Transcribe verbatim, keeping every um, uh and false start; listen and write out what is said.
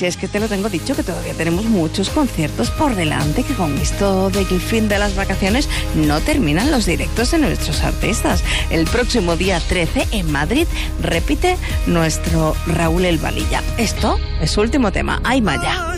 Si es que te lo tengo dicho, que todavía tenemos muchos conciertos por delante, que con esto del fin de las vacaciones no terminan los directos de nuestros artistas. El próximo día trece en Madrid repite nuestro Raúl El Valilla. Esto es su último tema, Ay Maya.